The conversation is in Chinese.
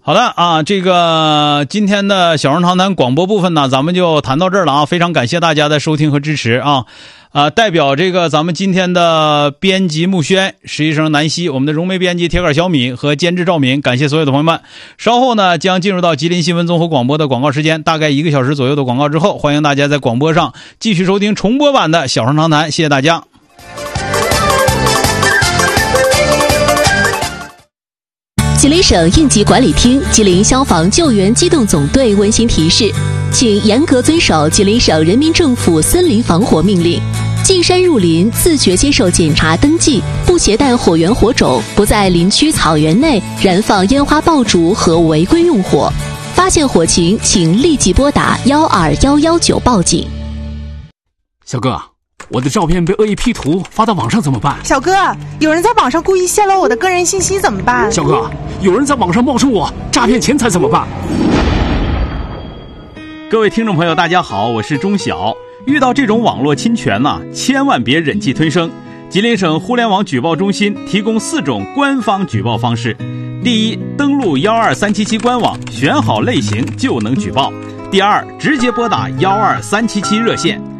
好的啊，这个今天的小声长谈广播部分呢，咱们就谈到这儿了啊，非常感谢大家的收听和支持啊。代表这个咱们今天的编辑木轩、实习生南希、我们的融媒编辑铁杆小米和监制赵敏，感谢所有的朋友们。稍后呢将进入到吉林新闻综合广播的广告时间，大概1个小时左右的广告之后，欢迎大家在广播上继续收听重播版的小声长谈，谢谢大家。 吉林省应急管理厅、吉林消防救援机动总队温馨提示，请严格遵守吉林省人民政府森林防火命令，进山入林自觉接受检查登记，不携带火源火种，不在林区草原内燃放烟花爆竹和违规用火。发现火情，请立即拨打12119报警。 小哥，我的照片被恶意 P 图发到网上怎么办？ 小哥，有人在网上故意泄露我的个人信息怎么办？ 小哥，有人在网上冒充我诈骗钱财怎么办？ 各位听众朋友大家好，我是钟晓。遇到这种网络侵权呢，千万别忍气吞声。吉林省互联网举报中心提供4种官方举报方式。第一，登录12377官网，选好类型就能举报。第二，直接拨打12377热线。